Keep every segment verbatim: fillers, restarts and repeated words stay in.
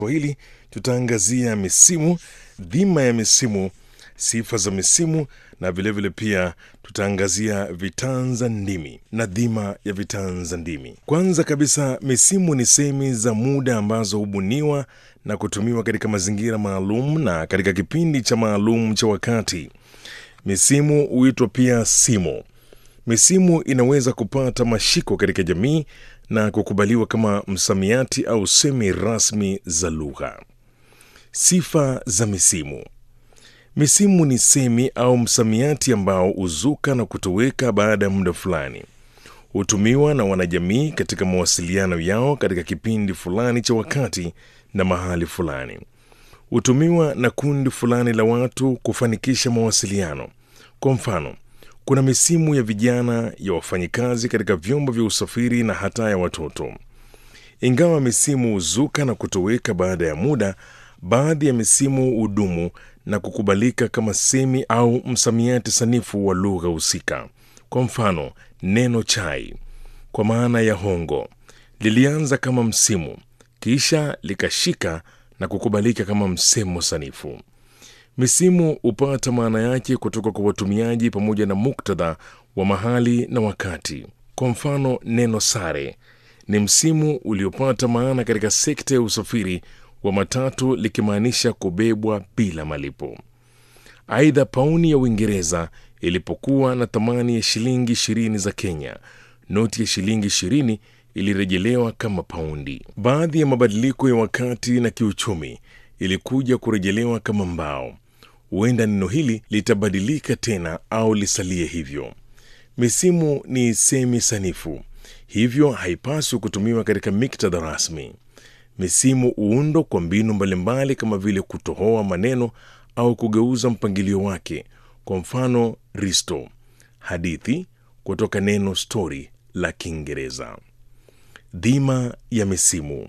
Kwa hili tutaangazia misimu, dhima ya misimu, sifa za misimu na vile vile pia tutaangazia vitanza ndimi na dhima ya vitanza ndimi. Kwanza kabisa, misimu ni semi za muda ambazo hubuniwa na kutumiwa katika mazingira maalum na katika kipindi cha maalum cha wakati. Misimu huitwa pia simo. Misimu inaweza kupata mashiko katika jamii na kukubaliwa kama msamiati au semi rasmi za lugha. Sifa za misimu. Misimu ni semi au msamiati ambao huzuka na kutoweka baada ya muda fulani. Hutumiwa na wanajamii katika mawasiliano yao katika kipindi fulani cha wakati na mahali fulani. Hutumiwa na kundi fulani la watu kufanikisha mawasiliano. Kwa mfano, kuna misimu ya vijana, ya wafanyikazi katika vyombo vya usafiri na hata ya watoto. Ingawa misimu huzuka na kutoweka baada ya muda, baadhi ya misimu hudumu na kukubalika kama semi au msamiati sanifu wa lugha husika. Kwa mfano, neno chai kwa maana ya hongo lilianza kama msimu, kisha likashika na kukubalika kama msemo sanifu. Misimu hupata maana yake kutoka kwa watumiaji pamoja na muktadha wa mahali na wakati. Kwa mfano, neno sare ni msimu uliopata maana katika sekta ya usafiri wa matatu likimaanisha kubebwa bila malipo. Aidha, pauni ya Uingereza ilipokuwa na thamani ya shilingi ishirini za Kenya, noti ya shilingi ishirini ilirejelewa kama paundi. Baadhi ya mabadiliko ya wakati na kiuchumi ilikuja kurejelewa kama mbao. Huenda neno hili litabadilika tena au lisalie hivyo. Misimu ni semi sanifu, hivyo haipaswi kutumiwa katika miktadha rasmi. Misimu huundwa kwa mbinu mbalimbali kama vile kutohoa maneno au kugeuza mpangilio wake. Kwa mfano, risto, hadithi, kutoka neno story la Kiingereza. Dhima ya misimu.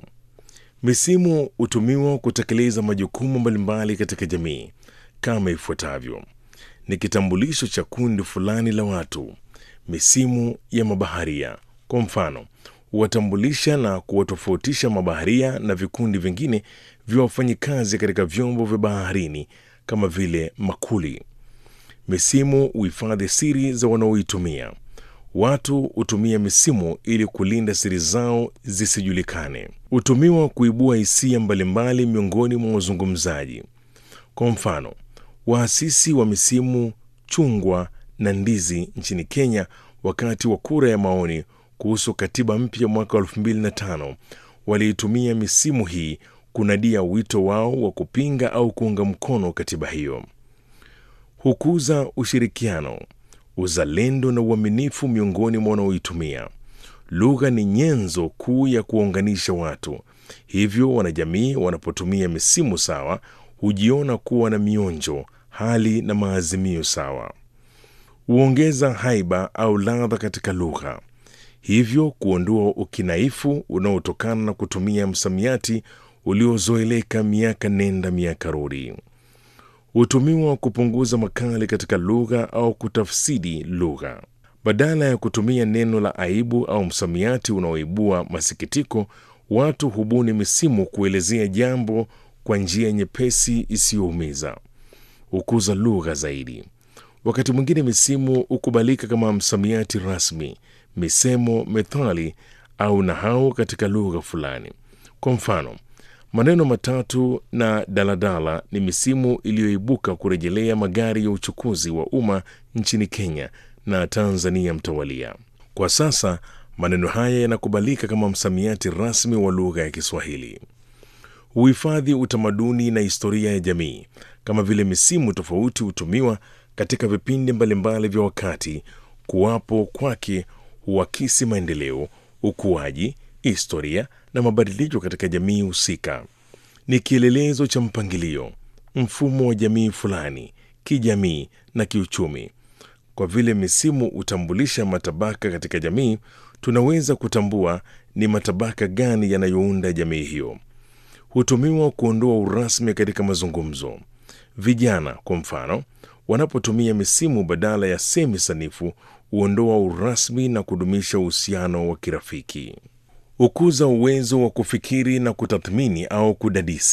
Misimu hutumiwa kutekeleza majukumu mbalimbali katika jamii kama ifuatavyo. Ni kitambulisho cha kundi fulani la watu. Misimu ya mabaharia, kwa mfano, huwatambulisha na kuwatofautisha mabaharia na vikundi vingine vya wafanyikazi katika vyombo vya baharini kama vile makuli. Misimu huhifadhi siri za wanaoitumia. Watu hutumia misimu ili kulinda siri zao zisijulikane. Hutumiwa kuibua hisia mbalimbali miongoni mwa wazungumzaji. Kwa mfano, waasisi wa misimu chungwa na ndizi nchini Kenya wakati wa kura ya maoni kuhusu katiba mpya mwaka elfu mbili na tano waliitumia misimu hii kunadia wito wao wa kupinga au kuunga mkono katiba hiyo. Hukuza ushirikiano, uzalendo na uaminifu miongoni mwa wanaoitumia. Lugha ni nyenzo kuu ya kuunganisha watu. Hivyo wanajamii wanapotumia misimu sawa hujiona kuwa na mionjo, hali na maazimio sawa. Huongeza haiba au ladha katika lugha, hivyo kuondoa ukinaifu unaotokana na kutumia msamiati uliozoeleka miaka nenda miaka rudi. Hutumiwa kupunguza makali katika lugha au kutafsiri lugha. Badala ya kutumia neno la aibu au msamiati unaoibua masikitiko, watu hubuni misimu kuelezea jambo kwa njia nyepesi isiyoumiza. Hukuza lugha zaidi. Wakati mwingine misimu hukubalika kama msamiati rasmi, misemo, methali au nahau katika lugha fulani. Kwa mfano, maneno matatu na daladala ni misimu iliyoibuka kurejelea magari ya uchukuzi wa umma nchini Kenya na Tanzania mtawalia. Kwa sasa maneno haya yanakubalika kama msamiati rasmi wa lugha ya Kiswahili. Huhifadhi utamaduni na historia ya jamii, kama vile misimu tofauti hutumiwa katika vipindi mbalimbali vya wakati. Kuwapo kwake huakisi maendeleo, ukuaji, historia na mabadiliko katika jamii husika. Ni kielelezo cha mpangilio, mfumo wa jamii fulani, kijamii na kiuchumi. Kwa vile misimu hutambulisha matabaka katika jamii, tunaweza kutambua ni matabaka gani yanayounda jamii hiyo. Hutumiwa kuondoa urasmi katika mazungumzo. Vijana, kwa mfano, wanapotumia misimu badala ya semi sanifu, huondoa urasmi na kudumisha uhusiano wa kirafiki. hukuza uwezo wa kufikiri na kutathmini au kudadisi.